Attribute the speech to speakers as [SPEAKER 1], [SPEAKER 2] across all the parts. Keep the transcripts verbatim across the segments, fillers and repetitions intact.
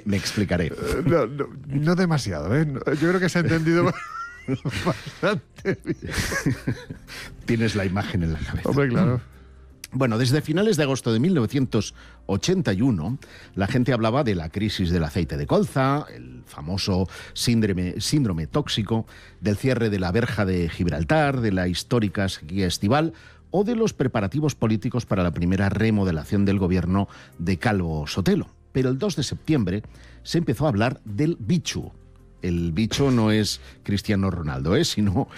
[SPEAKER 1] Me explicaré.
[SPEAKER 2] No, no, no demasiado, ¿eh? Yo creo que se ha entendido bastante bien.
[SPEAKER 1] Tienes la imagen en la cabeza.
[SPEAKER 2] Hombre, claro.
[SPEAKER 1] Bueno, desde finales de agosto de mil novecientos ochenta y uno, la gente hablaba de la crisis del aceite de colza, el famoso síndrome, síndrome tóxico, del cierre de la verja de Gibraltar, de la histórica sequía estival o de los preparativos políticos para la primera remodelación del gobierno de Calvo Sotelo. Pero el dos de septiembre se empezó a hablar del bicho. El bicho no es Cristiano Ronaldo, ¿eh? sino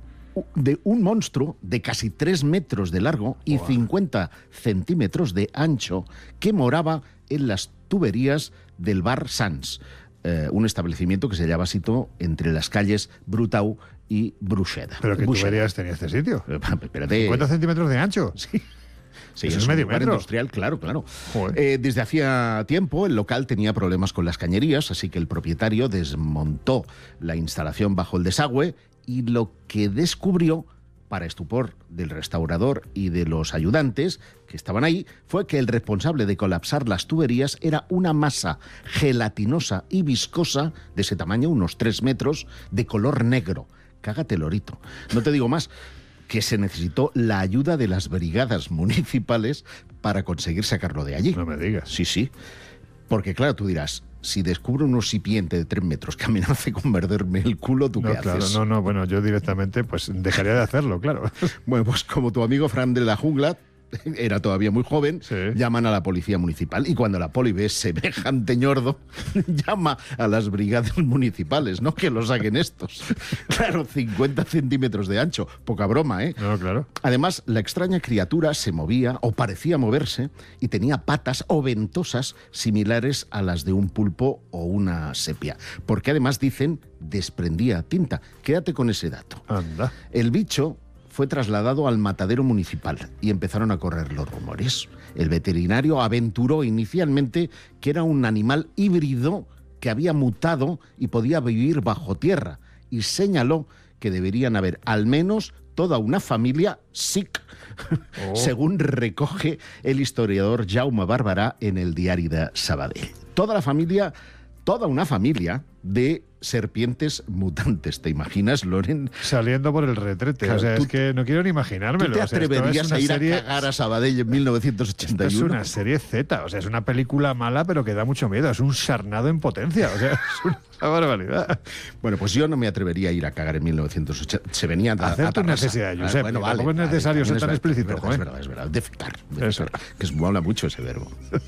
[SPEAKER 1] de un monstruo de casi tres metros de largo y wow. cincuenta centímetros de ancho que moraba en las tuberías del bar Sans, eh, un establecimiento que se hallaba situado entre las calles Brutau y Bruixeda.
[SPEAKER 2] ¿Pero qué tuberías tenía este sitio?
[SPEAKER 1] Espérate.
[SPEAKER 2] ¿cincuenta centímetros de ancho?
[SPEAKER 1] Sí. Sí,
[SPEAKER 2] es
[SPEAKER 1] es
[SPEAKER 2] medio
[SPEAKER 1] un lugar
[SPEAKER 2] metro.
[SPEAKER 1] Industrial, claro, claro. Eh, desde hacía tiempo el local tenía problemas con las cañerías, así que el propietario desmontó la instalación bajo el desagüe y lo que descubrió, para estupor del restaurador y de los ayudantes que estaban ahí, fue que el responsable de colapsar las tuberías era una masa gelatinosa y viscosa de ese tamaño, unos tres metros, de color negro. Cágate, lorito. No te digo más, que se necesitó la ayuda de las brigadas municipales para conseguir sacarlo de allí.
[SPEAKER 2] No me digas.
[SPEAKER 1] Sí, sí. Porque claro, tú dirás, si descubro un recipiente de tres metros que amenace con morderme el culo, ¿tú
[SPEAKER 2] no,
[SPEAKER 1] qué
[SPEAKER 2] claro,
[SPEAKER 1] haces?
[SPEAKER 2] No, no, bueno, yo directamente pues dejaría de hacerlo, claro.
[SPEAKER 1] Bueno, pues como tu amigo Fran de la Jungla, era todavía muy joven,
[SPEAKER 2] sí.
[SPEAKER 1] llaman a la policía municipal. Y cuando la poli ve semejante ñordo, llama a las brigadas municipales, ¿no? Que lo saquen estos. Claro, cincuenta centímetros de ancho. Poca broma, ¿eh?
[SPEAKER 2] No, claro.
[SPEAKER 1] Además, la extraña criatura se movía, o parecía moverse, y tenía patas o ventosas similares a las de un pulpo o una sepia. Porque además, dicen, desprendía tinta. Quédate con ese dato.
[SPEAKER 2] Anda.
[SPEAKER 1] El bicho fue trasladado al matadero municipal y empezaron a correr los rumores. El veterinario aventuró inicialmente que era un animal híbrido que había mutado y podía vivir bajo tierra, y señaló que deberían haber al menos toda una familia sic, oh. según recoge el historiador Jaume Barberà en el Diari de Sabadell. Toda la familia, toda una familia de serpientes mutantes. ¿Te imaginas, Loren?
[SPEAKER 2] Saliendo por el retrete. Claro, o sea, es que no quiero ni imaginármelo.
[SPEAKER 1] ¿Tú te atreverías
[SPEAKER 2] o sea,
[SPEAKER 1] a ir
[SPEAKER 2] serie...
[SPEAKER 1] a cagar a Sabadell en mil novecientos ochenta y uno?
[SPEAKER 2] Es una serie Z, o sea, es una película mala, pero que da mucho miedo. Es un sarnado en potencia, o sea, es una barbaridad.
[SPEAKER 1] Bueno, pues yo no me atrevería a ir a cagar en mil novecientos ochenta. Se venía a
[SPEAKER 2] hacer tu necesidad, Josep. Bueno, vale, tampoco es necesario vale, ser tan
[SPEAKER 1] es
[SPEAKER 2] explícito.
[SPEAKER 1] Es verdad, es verdad, es verdad. Defecar. defecar que es, mola mucho ese verbo.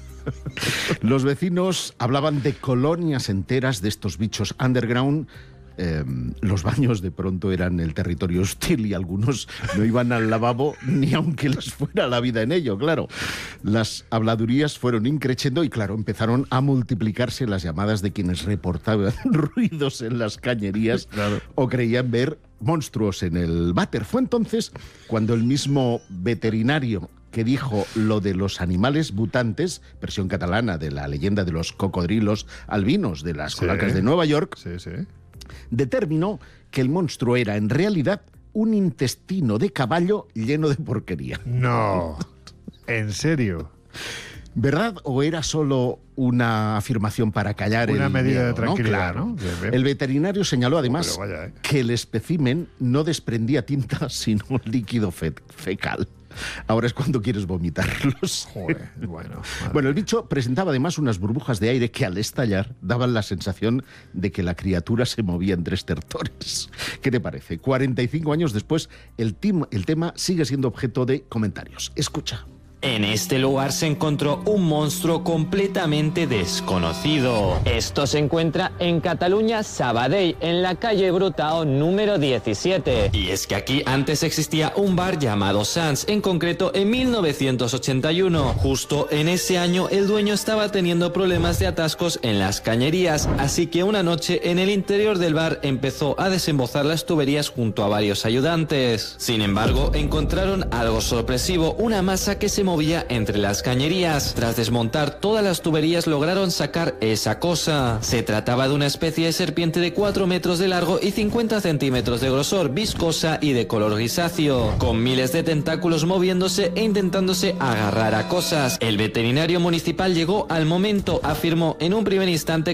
[SPEAKER 1] Los vecinos hablaban de colonias enteras de estos bichos underground. Eh, los baños de pronto eran el territorio hostil y algunos no iban al lavabo ni aunque les fuera la vida en ello, claro. Las habladurías fueron increciendo y claro, empezaron a multiplicarse las llamadas de quienes reportaban ruidos en las cañerías, claro, o creían ver monstruos en el váter. Fue entonces cuando el mismo veterinario que dijo lo de los animales mutantes, versión catalana de la leyenda de los cocodrilos albinos de las sí. cloacas de Nueva York,
[SPEAKER 2] sí, sí.
[SPEAKER 1] determinó que el monstruo era en realidad un intestino de caballo lleno de porquería.
[SPEAKER 2] No, ¿en serio?
[SPEAKER 1] ¿Verdad? ¿O era solo una afirmación para callar
[SPEAKER 2] una
[SPEAKER 1] el
[SPEAKER 2] medida
[SPEAKER 1] miedo,
[SPEAKER 2] de tranquilidad,
[SPEAKER 1] ¿no? Claro.
[SPEAKER 2] ¿no? Bien, bien.
[SPEAKER 1] El veterinario señaló además
[SPEAKER 2] vaya, ¿eh?
[SPEAKER 1] que el espécimen no desprendía tinta, sino líquido fe fecal. Ahora es cuando quieres vomitarlos.
[SPEAKER 2] Joder, bueno.
[SPEAKER 1] Bueno, el bicho presentaba además unas burbujas de aire que al estallar daban la sensación de que la criatura se movía entre estertores. ¿Qué te parece? cuarenta y cinco años después, el, team, el tema sigue siendo objeto de comentarios. Escucha.
[SPEAKER 3] En este lugar se encontró un monstruo completamente desconocido. Esto se encuentra en Cataluña, Sabadell, en la calle Brutao número diecisiete. Y es que aquí antes existía un bar llamado Sans, en concreto en mil novecientos ochenta y uno. Justo en ese año el dueño estaba teniendo problemas de atascos en las cañerías, así que una noche en el interior del bar empezó a desembozar las tuberías junto a varios ayudantes. Sin embargo, encontraron algo sorpresivo, una masa que se movía entre las cañerías. Tras desmontar todas las tuberías lograron sacar esa cosa. Se trataba de una especie de serpiente de cuatro metros de largo y cincuenta centímetros de grosor, viscosa y de color grisáceo, con miles de tentáculos moviéndose e intentándose agarrar a cosas. El veterinario municipal llegó al momento, afirmó en un primer instante